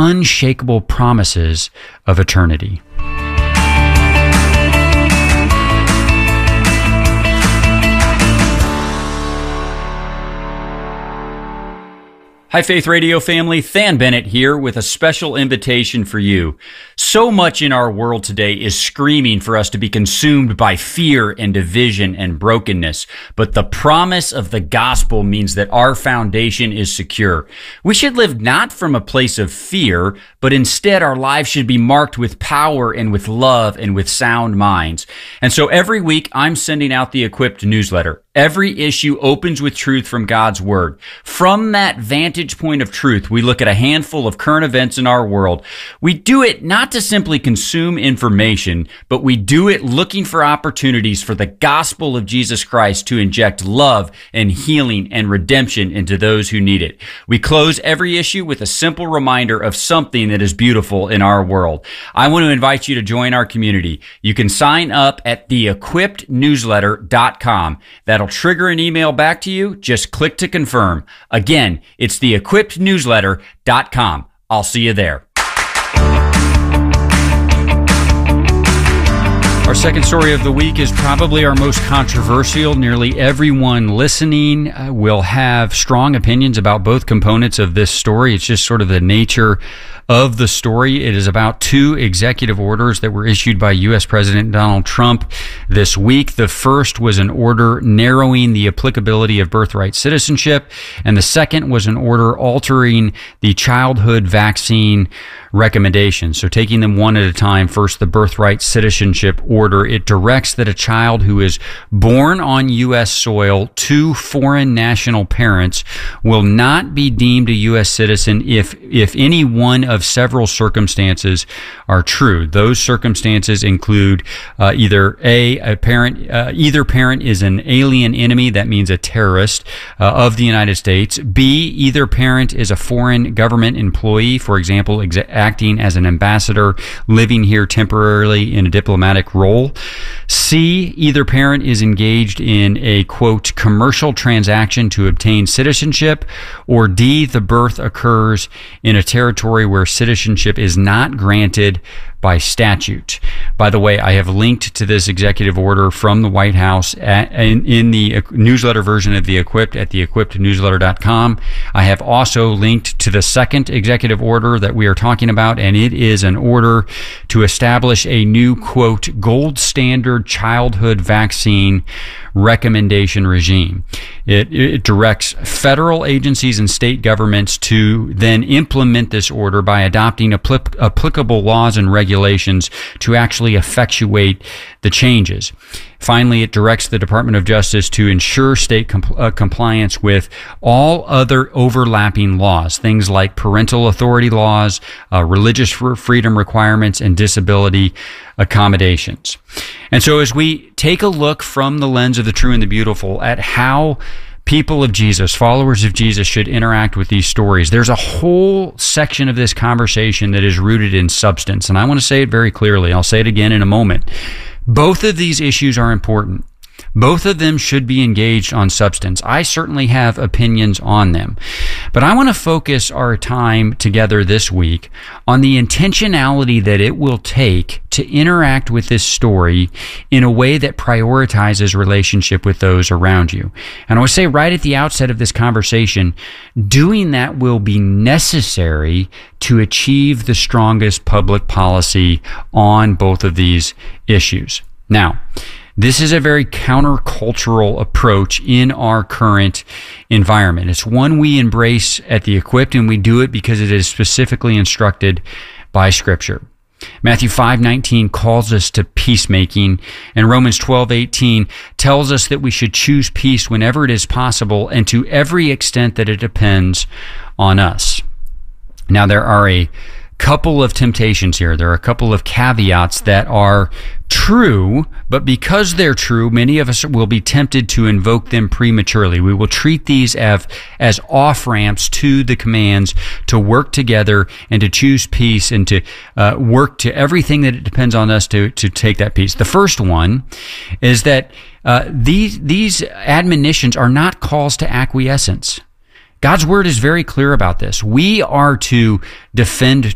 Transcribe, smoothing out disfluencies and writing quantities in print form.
unshakable promises of eternity. Hi, Faith Radio family. Than Bennett here with a special invitation for you. So much in our world today is screaming for us to be consumed by fear and division and brokenness. But the promise of the gospel means that our foundation is secure. We should live not from a place of fear, but instead our lives should be marked with power and with love and with sound minds. And so every week I'm sending out the Equipped newsletter. Every issue opens with truth from God's Word. From that vantage point of truth, we look at a handful of current events in our world. We do it not to simply consume information, but we do it looking for opportunities for the gospel of Jesus Christ to inject love and healing and redemption into those who need it. We close every issue with a simple reminder of something that is beautiful in our world. I want to invite you to join our community. You can sign up at theequippednewsletter.com. That'll trigger an email back to you. Just click to confirm. Again, it's theequippednewsletter.com. I'll see you there. Our second story of the week is probably our most controversial. Nearly everyone listening will have strong opinions about both components of this story. It's just sort of the nature of the story. It is about two executive orders that were issued by U.S. President Donald Trump this week. The first was an order narrowing the applicability of birthright citizenship, and the second was an order altering the childhood vaccine recommendations. So taking them one at a time, first the birthright citizenship order. It directs that a child who is born on U.S. soil to foreign national parents will not be deemed a U.S. citizen if any one of several circumstances are true. Those circumstances include either either parent is an alien enemy, that means a terrorist of the United States. B, either parent is a foreign government employee, for example, acting as an ambassador, living here temporarily in a diplomatic role. C, either parent is engaged in a, quote, commercial transaction to obtain citizenship. Or D, the birth occurs in a territory where citizenship is not granted by statute. By the way, I have linked to this executive order from the White House in the newsletter version of The Equipped at theequippednewsletter.com. I have also linked to the second executive order that we are talking about, and it is an order to establish a new, quote, gold standard childhood vaccine recommendation regime. It directs federal agencies and state governments to then implement this order by adopting applicable laws and regulations to actually effectuate the changes. Finally, it directs the Department of Justice to ensure state compliance with all other overlapping laws, things like parental authority laws, religious freedom requirements, and disability accommodations. And so as we take a look from the lens of the true and the beautiful at how people of Jesus, followers of Jesus, should interact with these stories, there's a whole section of this conversation that is rooted in substance. And I want to say it very clearly. I'll say it again in a moment. Both of these issues are important. Both of them should be engaged on substance. I certainly have opinions on them. But I want to focus our time together this week on the intentionality that it will take to interact with this story in a way that prioritizes relationship with those around you. And I would say right at the outset of this conversation, doing that will be necessary to achieve the strongest public policy on both of these issues. Now, this is a very countercultural approach in our current environment. It's one we embrace at The Equipped, and we do it because it is specifically instructed by Scripture. Matthew 5:19 calls us to peacemaking, and Romans 12:18 tells us that we should choose peace whenever it is possible and to every extent that it depends on us. Now, there are a couple of temptations here. There are a couple of caveats that are true, but because they're true, many of us will be tempted to invoke them prematurely. We will treat these as off-ramps to the commands to work together and to choose peace and to work to everything that it depends on us to take that peace. The first one is that these admonitions are not calls to acquiescence. God's word is very clear about this. We are to defend